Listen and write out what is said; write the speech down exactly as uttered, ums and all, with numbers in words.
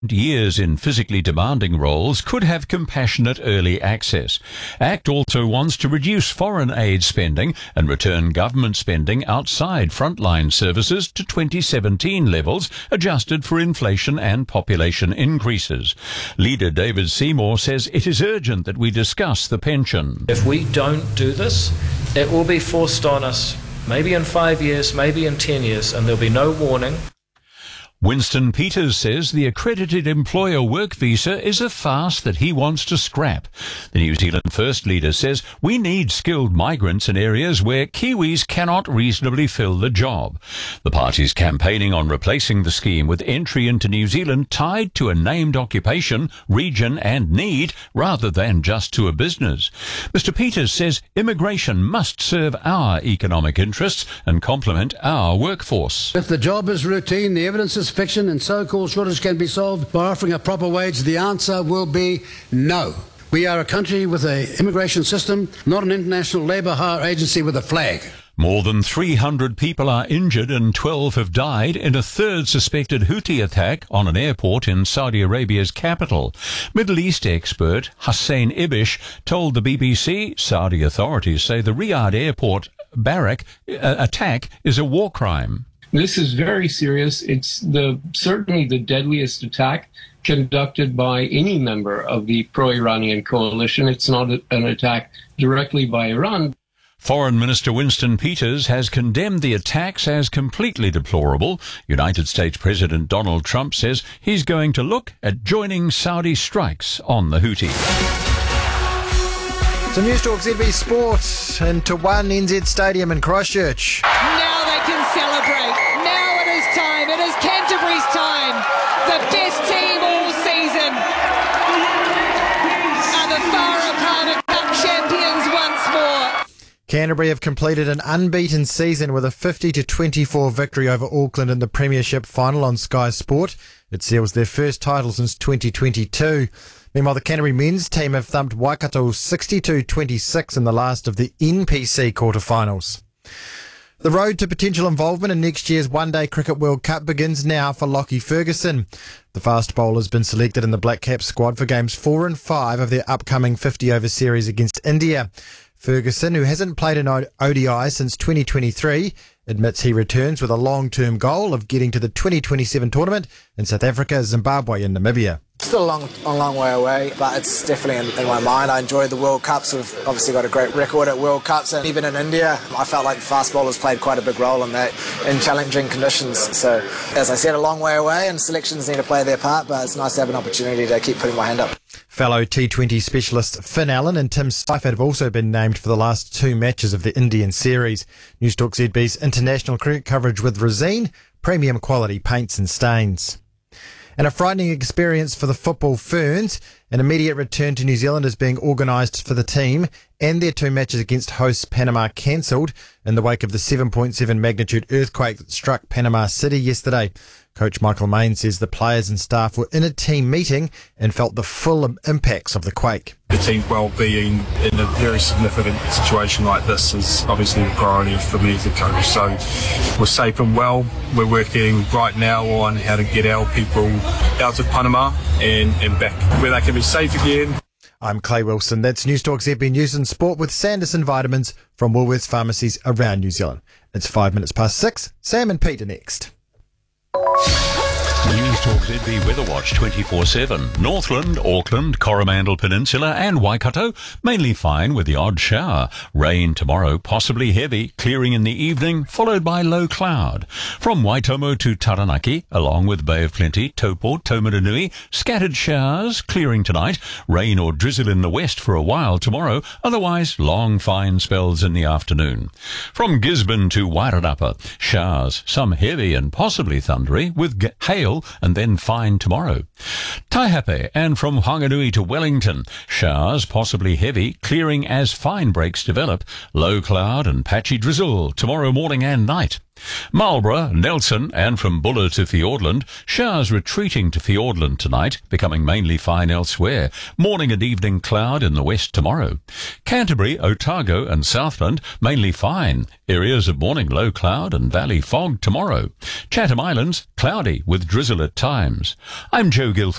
years in physically demanding roles could have compassionate early access. ACT also wants to reduce foreign aid spending and return government spending outside frontline services to twenty seventeen levels, adjusted for inflation and population increases. Leader David Seymour says it is urgent that we discuss the pension. If we don't do this, it will be forced on us, maybe in five years, maybe in ten years, and there'll be no warning. Winston Peters says the accredited employer work visa is a farce that he wants to scrap. The New Zealand First leader says we need skilled migrants in areas where Kiwis cannot reasonably fill the job. The party's campaigning on replacing the scheme with entry into New Zealand tied to a named occupation, region and need rather than just to a business. Mister Peters says immigration must serve our economic interests and complement our workforce. If the job is routine, the evidence is fiction, and so-called shortage can be solved by offering a proper wage, the answer will be no. We are a country with an immigration system, not an international labour hire agency with a flag. More than three hundred people are injured and twelve have died in a third suspected Houthi attack on an airport in Saudi Arabia's capital. Middle East expert Hussein Ibish told the B B C Saudi authorities say the Riyadh airport barrack uh, attack is a war crime. This is very serious. It's the certainly the deadliest attack conducted by any member of the pro-Iranian coalition. It's not an attack directly by Iran. Foreign Minister Winston Peters has condemned the attacks as completely deplorable. United States President Donald Trump says he's going to look at joining Saudi strikes on the Houthi. So News Talk Z B Sport into one N Z Stadium in Christchurch. Now they can celebrate. Now it is time. It is Canterbury's time. The best team all season are the Farah Palmer Cup champions once more. Canterbury have completed an unbeaten season with a fifty to twenty-four victory over Auckland in the Premiership final on Sky Sport. It seals their first title since twenty twenty-two. Meanwhile, the Canterbury men's team have thumped Waikato sixty-two twenty-six in the last of the N P C quarterfinals. The road to potential involvement in next year's One Day Cricket World Cup begins now for Lockie Ferguson. The fast bowler has been selected in the Black Caps squad for games four and five of their upcoming fifty over series against India. Ferguson, who hasn't played an O D I since twenty twenty-three, admits he returns with a long-term goal of getting to the twenty twenty-seven tournament in South Africa, Zimbabwe and Namibia. Still a long, a long way away, but it's definitely in, in my mind. I enjoyed the World Cups. We've obviously got a great record at World Cups, and even in India, I felt like the fast bowlers played quite a big role in that, in challenging conditions. So, as I said, a long way away, and selections need to play their part, but it's nice to have an opportunity to keep putting my hand up. Fellow T twenty specialist Finn Allen and Tim Seifert have also been named for the last two matches of the Indian series. News Talk Z B's international cricket coverage with Resine, premium quality paints and stains. And a frightening experience for the football Ferns. An immediate return to New Zealand is being organised for the team, and their two matches against hosts Panama cancelled in the wake of the seven point seven magnitude earthquake that struck Panama City yesterday. Coach Michael Main says the players and staff were in a team meeting and felt the full impacts of the quake. The team's well-being in a very significant situation like this is obviously the priority for me as a coach. So we're safe and well. We're working right now on how to get our people out of Panama and, and back where they can be safe again. I'm Clay Wilson. That's News Talk Z B News and Sport with Sanderson Vitamins from Woolworths pharmacies around New Zealand. It's five minutes past six. Sam and Pete are next. News Talk Z B Weather Watch twenty-four seven. Northland, Auckland, Coromandel Peninsula and Waikato, mainly fine with the odd shower. Rain tomorrow, possibly heavy, clearing in the evening, followed by low cloud. From Waitomo to Taranaki, along with Bay of Plenty, Taupo, Taumarunui, scattered showers, clearing tonight. Rain or drizzle in the west for a while tomorrow, otherwise long fine spells in the afternoon. From Gisborne to Wairarapa, showers, some heavy and possibly thundery, with g- hail and then fine tomorrow. Taihape and from Whanganui to Wellington, showers, possibly heavy, clearing as fine breaks develop. Low cloud and patchy drizzle tomorrow morning and night. Marlborough, Nelson and from Buller to Fiordland, showers retreating to Fiordland tonight, becoming mainly fine elsewhere. Morning and evening cloud in the west tomorrow. Canterbury, Otago and Southland, mainly fine. Areas of morning low cloud and valley fog tomorrow. Chatham Islands, cloudy with drizzle at times. I'm Joe Guilford.